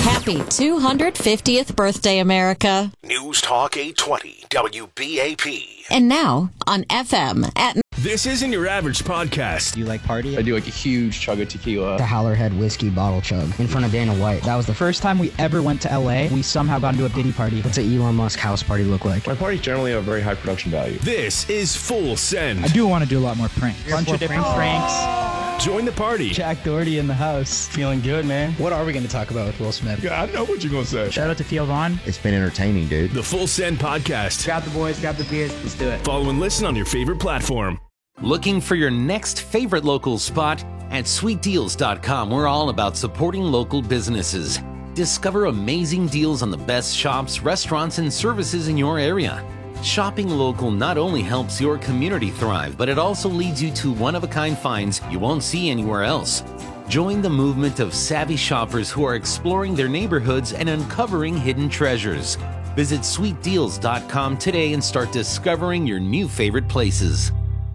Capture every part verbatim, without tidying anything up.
Happy two hundred fiftieth birthday, America. News Talk eight twenty, W B A P. And now on F M at... This isn't your average podcast. Do you like party? I do like a huge chug of tequila. The Howlerhead whiskey bottle chug in front of Dana White. That was the first time we ever went to L A. We somehow got into a Diddy party. What's an Elon Musk house party look like? My parties generally have very high production value. This is Full Send. I do want to do a lot more pranks. A bunch of different pranks. Join the party. Jack Doherty in the house. Feeling good, man. What are we going to talk about with Will Smith? Yeah, I know what you're going to say. Shout out to Theo Vaughn. It's been entertaining, dude. The Full Send podcast. Grab the boys, grab the beers. Let's do it. Follow and listen on your favorite platform. Looking for your next favorite local spot? At sweet deals dot com, we're all about supporting local businesses. Discover amazing deals on the best shops, restaurants, and services in your area. Shopping local not only helps your community thrive, but it also leads you to one-of-a-kind finds you won't see anywhere else. Join the movement of savvy shoppers who are exploring their neighborhoods and uncovering hidden treasures. Visit sweet deals dot com today and start discovering your new favorite places.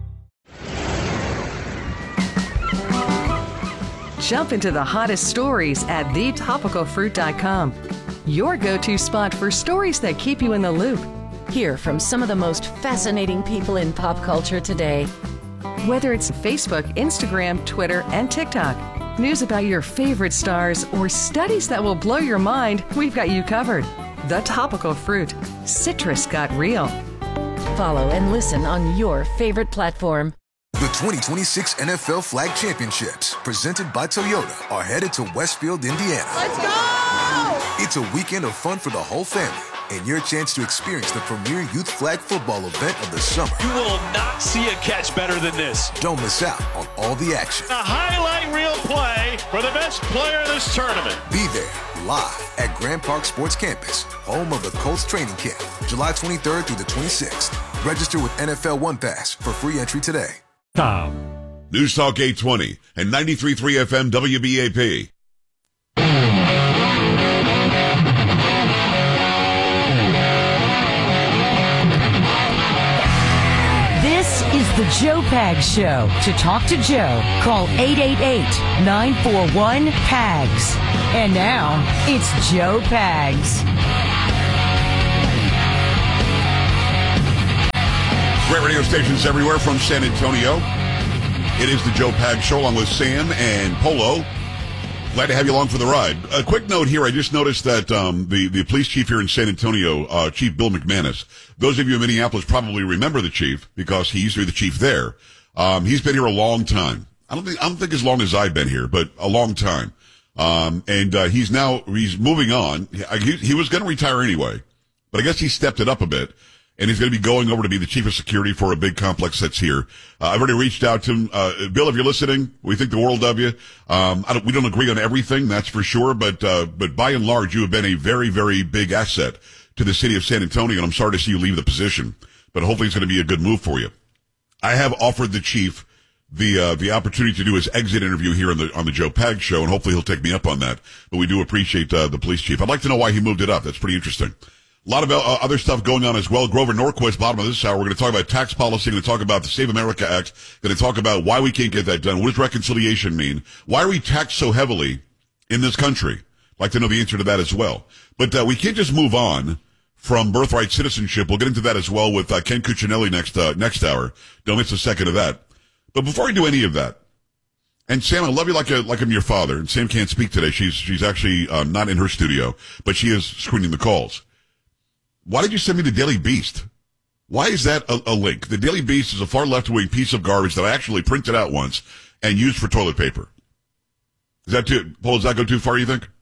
Jump into the hottest stories at the topical fruit dot com. Your go-to spot for stories that keep you in the loop. Hear from some of the most fascinating people in pop culture today. Whether it's Facebook, Instagram, Twitter, and TikTok, news about your favorite stars, or studies that will blow your mind, we've got you covered. The Topical Fruit. Citrus got real. Follow and listen on your favorite platform. The twenty twenty-six N F L Flag Championships, presented by Toyota, are headed to Westfield, Indiana. Let's go! It's a weekend of fun for the whole family, and your chance to experience the premier youth flag football event of the summer. You will not see a catch better than this. Don't miss out on all the action. A highlight reel play for the best player of this tournament. Be there, live at Grand Park Sports Campus, home of the Colts training camp, July twenty-third through the twenty-sixth. Register with N F L One Pass for free entry today. Tom. News Talk eight twenty and ninety-three point three F M W B A P. This is the Joe Pags Show. To talk to Joe, call eight eight eight, nine four one, P A G S. And now, it's Joe Pags. Great radio stations everywhere from San Antonio. It is the Joe Pags Show along with Sam and Polo. Glad to have you along for the ride. A quick note here. I just noticed that um, the, the police chief here in San Antonio, uh, Chief Bill McManus, those of you in Minneapolis probably remember the chief because he used to be the chief there. Um, he's been here a long time. I don't think, I don't think as long as I've been here, but a long time. Um, and uh, he's now, he's moving on. He, he was going to retire anyway, but I guess he stepped it up a bit. And he's going to be going over to be the chief of security for a big complex that's here. Uh, I've already reached out to him. Uh, Bill, if you're listening, we think the world of you. Um, I don't, we don't agree on everything, that's for sure. But, uh, but by and large, you have been a very, very big asset to the city of San Antonio. And I'm sorry to see you leave the position, but hopefully it's going to be a good move for you. I have offered the chief the, uh, the opportunity to do his exit interview here on the, on the Joe Pags Show. And hopefully he'll take me up on that. But we do appreciate, uh, the police chief. I'd like to know why he moved it up. That's pretty interesting. A lot of uh, other stuff going on as well. Grover Norquist, bottom of this hour, we're going to talk about tax policy, going to talk about the Save America Act, going to talk about why we can't get that done. What does reconciliation mean? Why are we taxed so heavily in this country? I'd like to know the answer to that as well. But uh, we can't just move on from birthright citizenship. We'll get into that as well with uh, Ken Cuccinelli next uh, next hour. Don't miss a second of that. But before I do any of that, and Sam, I love you like a, like I'm your father, and Sam can't speak today. She's she's actually uh, not in her studio, but she is screening the calls. Why did you send me the Daily Beast? Why is that a, a link? The Daily Beast is a far left-wing piece of garbage that I actually printed out once and used for toilet paper. Is that too, Paul, does that go too far, you think?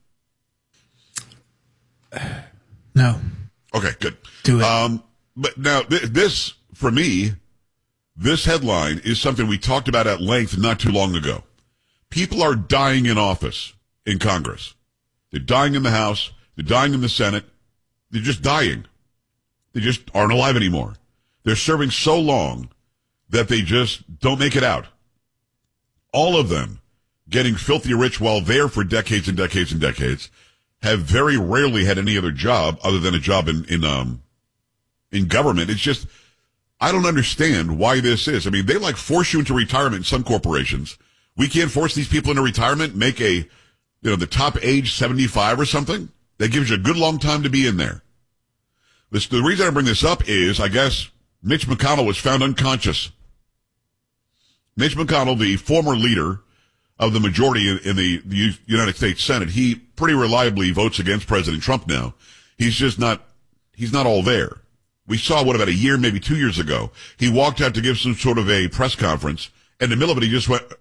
No. Okay, good. Do it. Um, but now, th- this, for me, this headline is something we talked about at length not too long ago. People are dying in office in Congress. They're dying in the House. They're dying in the Senate. They're just dying. They just aren't alive anymore. They're serving so long that they just don't make it out. All of them getting filthy rich while there for decades and decades and decades have very rarely had any other job other than a job in, in, um, in government. It's just, I don't understand why this is. I mean, they like force you into retirement in some corporations. We can't force these people into retirement, make a, you know, the top age seventy-five or something. That gives you a good long time to be in there. This, the reason I bring this up is, I guess, Mitch McConnell was found unconscious. Mitch McConnell, the former leader of the majority in, in the, the United States Senate, he pretty reliably votes against President Trump now. He's just not, he's not all there. We saw, what, about a year, maybe two years ago, he walked out to give some sort of a press conference, and in the middle of it, he just went,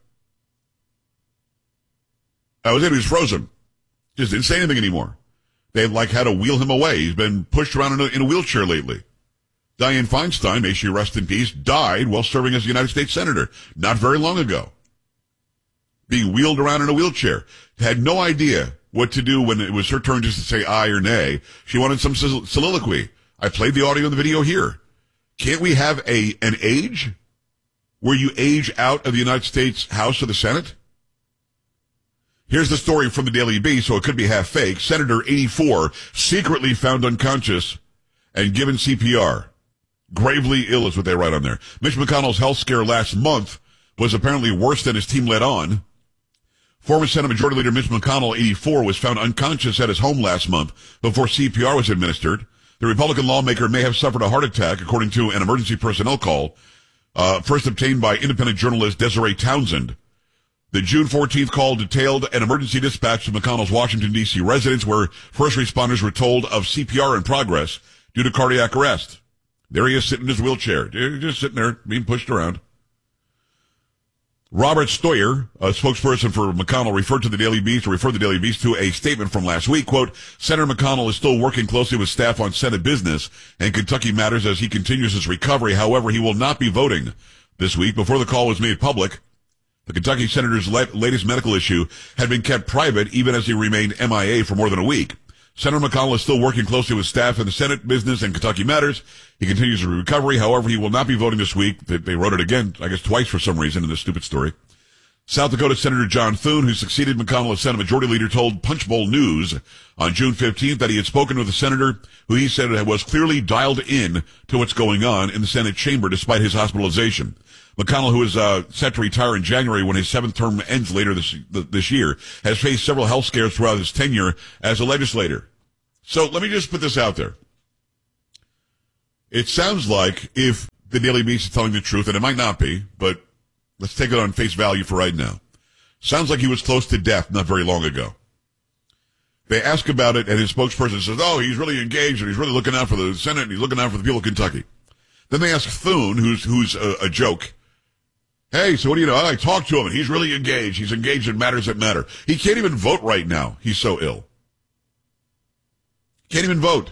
I was in, he was frozen. Just didn't say anything anymore. They like had to wheel him away. He's been pushed around in a, in a wheelchair lately. Dianne Feinstein, may she rest in peace, died while serving as a United States Senator not very long ago. Being wheeled around in a wheelchair. Had no idea what to do when it was her turn just to say aye or nay. She wanted some soliloquy. I played the audio and the video here. Can't we have a an age where you age out of the United States House or the Senate? Here's the story from the Daily Beast, so it could be half fake. Senator eighty-four secretly found unconscious and given C P R. Gravely ill is what they write on there. Mitch McConnell's health scare last month was apparently worse than his team let on. Former Senate Majority Leader Mitch McConnell, eighty-four, was found unconscious at his home last month before C P R was administered. The Republican lawmaker may have suffered a heart attack, according to an emergency personnel call, uh, first obtained by independent journalist Desiree Townsend. The June fourteenth call detailed an emergency dispatch to McConnell's Washington, D C residence where first responders were told of C P R in progress due to cardiac arrest. There he is sitting in his wheelchair, just sitting there being pushed around. Robert Stoyer, a spokesperson for McConnell, referred to the Daily Beast, or referred the Daily Beast to a statement from last week. Quote, Senator McConnell is still working closely with staff on Senate business and Kentucky matters as he continues his recovery. However, he will not be voting this week. Before the call was made public, the Kentucky senator's latest medical issue had been kept private even as he remained M I A for more than a week. Senator McConnell is still working closely with staff in the Senate business and Kentucky matters. He continues his recovery. However, he will not be voting this week. They, they wrote it again, I guess twice for some reason in this stupid story. South Dakota Senator John Thune, who succeeded McConnell as Senate Majority Leader, told Punchbowl News on June fifteenth that he had spoken with a senator who he said was clearly dialed in to what's going on in the Senate chamber despite his hospitalization. McConnell, who is uh, set to retire in January when his seventh term ends later this this year, has faced several health scares throughout his tenure as a legislator. So let me just put this out there. It sounds like if the Daily Beast is telling the truth, and it might not be, but let's take it on face value for right now. Sounds like he was close to death not very long ago. They ask about it, and his spokesperson says, oh, he's really engaged, and he's really looking out for the Senate, and he's looking out for the people of Kentucky. Then they ask Thune, who's who's a, a joke, hey, so what do you know? I talked to him, and he's really engaged. He's engaged in matters that matter. He can't even vote right now. He's so ill. Can't even vote.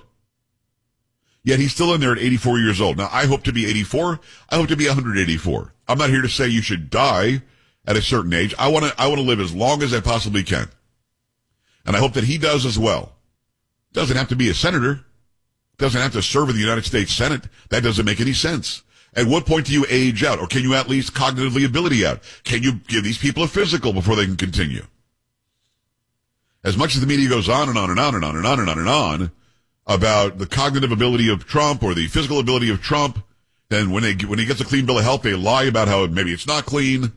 Yet he's still in there at eighty-four years old. Now, I hope to be eighty-four. I hope to be one hundred eighty-four. I'm not here to say you should die at a certain age. I want to I want to live as long as I possibly can. And I hope that he does as well. Doesn't have to be a senator. Doesn't have to serve in the United States Senate. That doesn't make any sense. At what point do you age out? Or can you at least cognitively ability out? Can you give these people a physical before they can continue? As much as the media goes on and on and on and on and on and on and on about the cognitive ability of Trump or the physical ability of Trump, then when they when he gets a clean bill of health, they lie about how maybe it's not clean.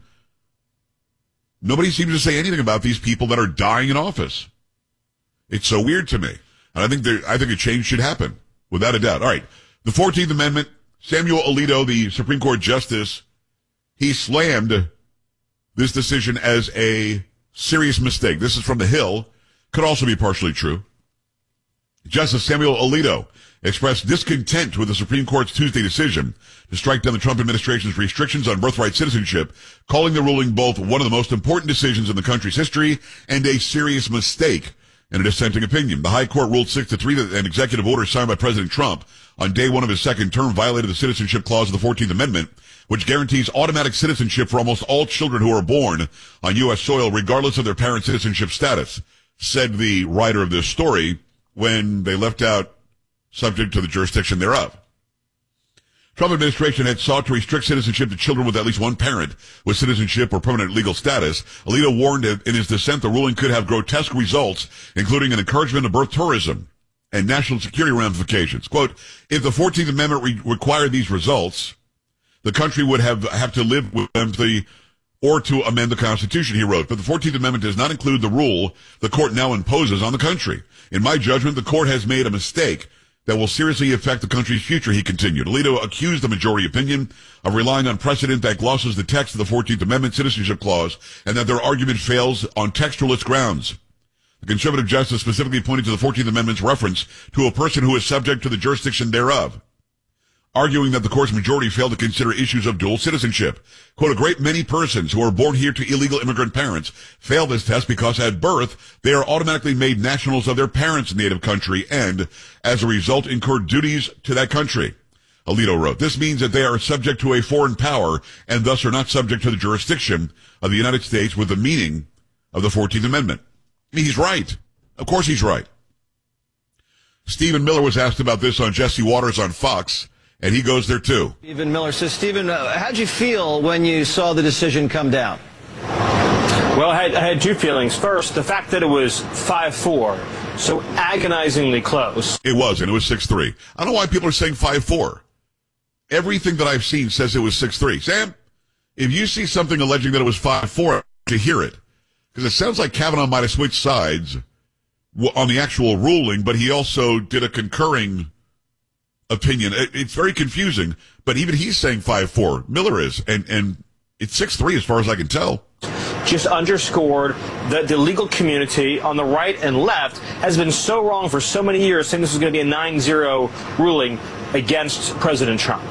Nobody seems to say anything about these people that are dying in office. It's so weird to me. And I think there, I think a change should happen, without a doubt. All right. The fourteenth Amendment, Samuel Alito, the Supreme Court Justice, he slammed this decision as a serious mistake. This is from The Hill. Could also be partially true. Justice Samuel Alito expressed discontent with the Supreme Court's Tuesday decision to strike down the Trump administration's restrictions on birthright citizenship, calling the ruling both one of the most important decisions in the country's history and a serious mistake. In a dissenting opinion, the High Court ruled six to three that an executive order signed by President Trump on day one of his second term violated the Citizenship Clause of the fourteenth Amendment, which guarantees automatic citizenship for almost all children who are born on U S soil, regardless of their parents' citizenship status, said the writer of this story when they left out subject to the jurisdiction thereof. Trump administration had sought to restrict citizenship to children with at least one parent with citizenship or permanent legal status. Alito warned in his dissent the ruling could have grotesque results, including an encouragement of birth tourism and national security ramifications. Quote, if the fourteenth Amendment re- required these results, the country would have, have to live with them to the or to amend the Constitution, he wrote. But the fourteenth Amendment does not include the rule the court now imposes on the country. In my judgment, the court has made a mistake that will seriously affect the country's future, he continued. Alito accused the majority opinion of relying on precedent that glosses the text of the fourteenth Amendment Citizenship Clause and that their argument fails on textualist grounds. The conservative justice specifically pointed to the fourteenth Amendment's reference to a person who is subject to the jurisdiction thereof, arguing that the court's majority failed to consider issues of dual citizenship. Quote, a great many persons who are born here to illegal immigrant parents fail this test because at birth they are automatically made nationals of their parents' native country and, as a result, incur duties to that country. Alito wrote, this means that they are subject to a foreign power and thus are not subject to the jurisdiction of the United States with the meaning of the fourteenth Amendment. I mean, he's right. Of course he's right. Stephen Miller was asked about this on Jesse Waters on Fox, and he goes there too. Stephen Miller says, Stephen, uh, how'd you feel when you saw the decision come down? Well, I had, I had two feelings. First, the fact that it was five four, so agonizingly close. It was, and it was six three. I don't know why people are saying five four. Everything that I've seen says it was six three. Sam, if you see something alleging that it was five four, I'd like to hear it. Because it sounds like Kavanaugh might have switched sides on the actual ruling, but he also did a concurring opinion. It's very confusing, but even he's saying five four. Miller is, and, and it's six three as far as I can tell. Just underscored that the legal community on the right and left has been so wrong for so many years, saying this is going to be a nine zero ruling against President Trump.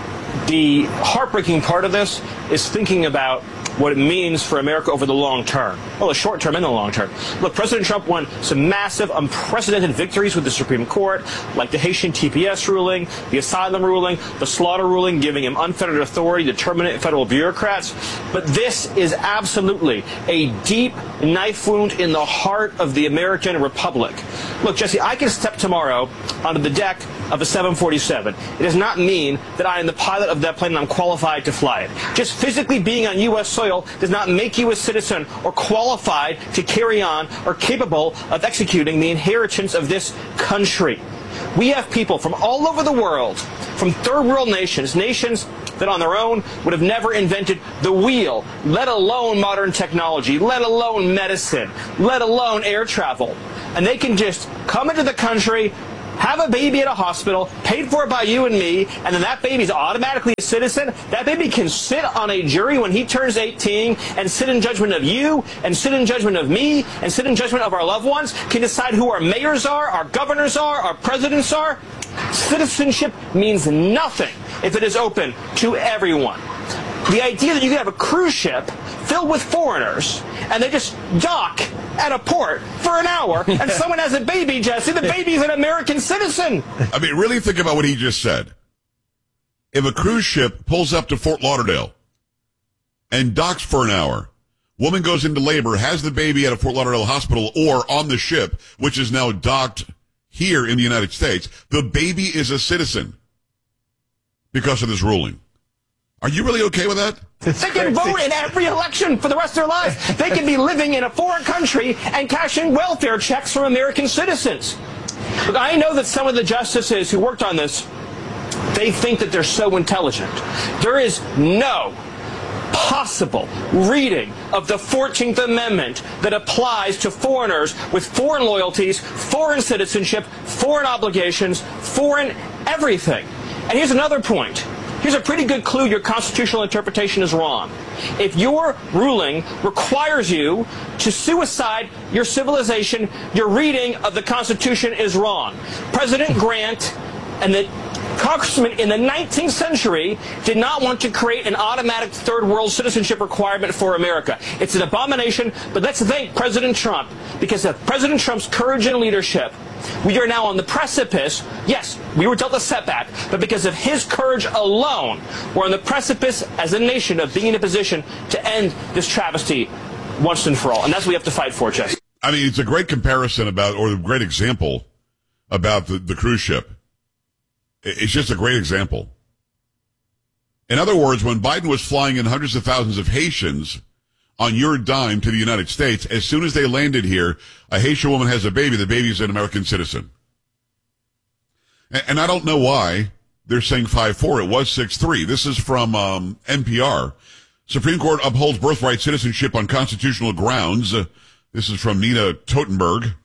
The heartbreaking part of this is thinking about what it means for America over the long term. Well, the short term and the long term. Look, President Trump won some massive, unprecedented victories with the Supreme Court, like the Haitian T P S ruling, the asylum ruling, the slaughter ruling, giving him unfettered authority to terminate federal bureaucrats. But this is absolutely a deep knife wound in the heart of the American Republic. Look, Jesse, I can step tomorrow onto the deck of a seven forty-seven. It does not mean that I am the pilot of that plane and I'm qualified to fly it. Just physically being on U S soil does not make you a citizen or qualified to carry on or capable of executing the inheritance of this country. We have people from all over the world, from third world nations, nations that on their own would have never invented the wheel, let alone modern technology, let alone medicine, let alone air travel. And they can just come into the country, have a baby at a hospital, paid for by you and me, and then that baby's automatically a citizen. That baby can sit on a jury when he turns eighteen and sit in judgment of you, and sit in judgment of me, and sit in judgment of our loved ones, can decide who our mayors are, our governors are, our presidents are. Citizenship means nothing if it is open to everyone. The idea that you can have a cruise ship filled with foreigners and they just dock at a port for an hour and someone has a baby, Jesse, the baby's an American citizen. I mean, really think about what he just said. If a cruise ship pulls up to Fort Lauderdale and docks for an hour, woman goes into labor, has the baby at a Fort Lauderdale hospital or on the ship, which is now docked here in the United States, the baby is a citizen because of this ruling. Are you really okay with that? They can vote in every election for the rest of their lives. They can be living in a foreign country and cashing welfare checks from American citizens. Look, I know that some of the justices who worked on this, they think that they're so intelligent. There is no possible reading of the fourteenth Amendment that applies to foreigners with foreign loyalties, foreign citizenship, foreign obligations, foreign everything. And here's another point. Here's a pretty good clue your constitutional interpretation is wrong. If your ruling requires you to suicide your civilization, your reading of the Constitution is wrong. President Grant and the congressmen in the nineteenth century did not want to create an automatic third world citizenship requirement for America. It's an abomination, but let's thank President Trump, because of President Trump's courage and leadership, we are now on the precipice. Yes, we were dealt a setback, but because of his courage alone, we're on the precipice as a nation of being in a position to end this travesty once and for all. And that's what we have to fight for, Jesse. I mean, it's a great comparison about, or a great example about the, the cruise ship. It's just a great example. In other words, when Biden was flying in hundreds of thousands of Haitians on your dime to the United States, as soon as they landed here, a Haitian woman has a baby, the baby is an American citizen. And, and I don't know why they're saying five four. It was six three. This is from um, N P R. Supreme Court upholds birthright citizenship on constitutional grounds. Uh, this is from Nina Totenberg.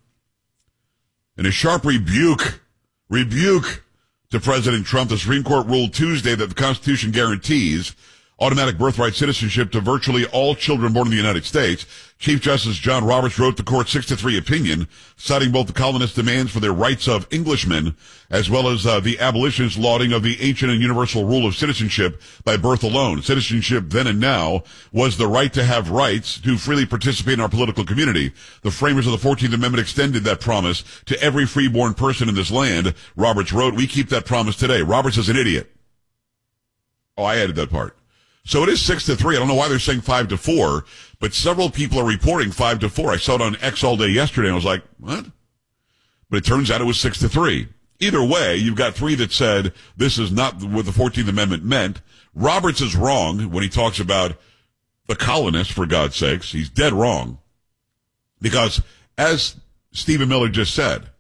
In a sharp rebuke, rebuke to President Trump, the Supreme Court ruled Tuesday that the Constitution guarantees automatic birthright citizenship to virtually all children born in the United States. Chief Justice John Roberts wrote the court's six to three opinion, citing both the colonists' demands for their rights of Englishmen, as well as uh, the abolitionists' lauding of the ancient and universal rule of citizenship by birth alone. Citizenship then and now was the right to have rights to freely participate in our political community. The framers of the fourteenth Amendment extended that promise to every freeborn person in this land. Roberts wrote, we keep that promise today. Roberts is an idiot. Oh, I added that part. So it is six to three. I don't know why they're saying five to four, but several people are reporting five to four. I saw it on X all day yesterday, and I was like, what? But it turns out it was six to three. Either way, you've got three that said this is not what the fourteenth Amendment meant. Roberts is wrong when he talks about the colonists, for God's sakes. He's dead wrong. Because, as Stephen Miller just said,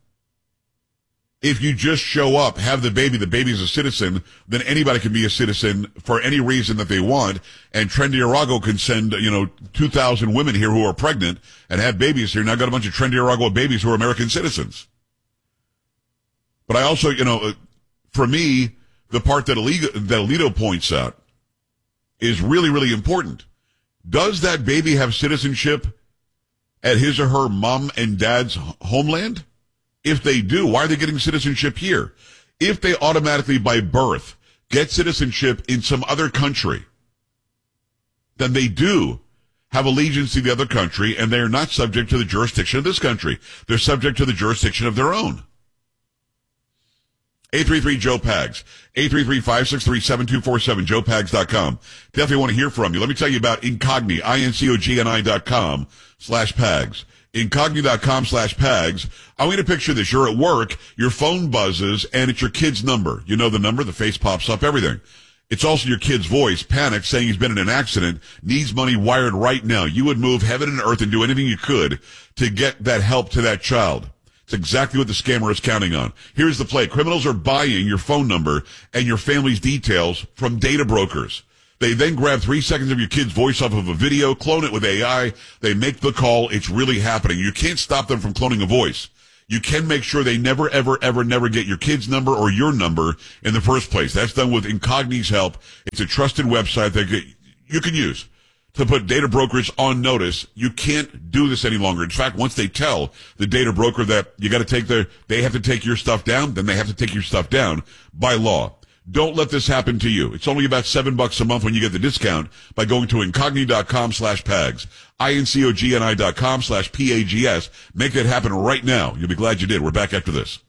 if you just show up, have the baby, the baby's a citizen, then anybody can be a citizen for any reason that they want. And Trendy Arago can send, you know, two thousand women here who are pregnant and have babies here. Now I've got a bunch of Trendy Arago babies who are American citizens. But I also, you know, for me, the part that Alito, that Alito points out is really, really important. Does that baby have citizenship at his or her mom and dad's homeland? If they do, why are they getting citizenship here? If they automatically, by birth, get citizenship in some other country, then they do have allegiance to the other country, and they are not subject to the jurisdiction of this country. They're subject to the jurisdiction of their own. eight three three Joe Pags. eight three three, five six three, seven two four seven, joe pags dot com. Definitely want to hear from you. Let me tell you about Incogni, I N C O G N I dot com slash Pags. Incogni dot com slash Pags. I want you to picture this. You're at work, your phone buzzes, and it's your kid's number. You know the number, the face pops up, everything. It's also your kid's voice, panicked, saying he's been in an accident, needs money wired right now. You would move heaven and earth and do anything you could to get that help to that child. It's exactly what the scammer is counting on. Here's the play. Criminals are buying your phone number and your family's details from data brokers. They then grab three seconds of your kid's voice off of a video, clone it with A I. They make the call. It's really happening. You can't stop them from cloning a voice. You can make sure they never, ever, ever, never get your kid's number or your number in the first place. That's done with Incogni's help. It's a trusted website that you can use to put data brokers on notice. You can't do this any longer. In fact, once they tell the data broker that you got to take their, they have to take your stuff down, then they have to take your stuff down by law. Don't let this happen to you. It's only about seven bucks a month when you get the discount by going to Incogni dot com slash Pags. I N C O G N I dot com slash P A G S. Make that happen right now. You'll be glad you did. We're back after this.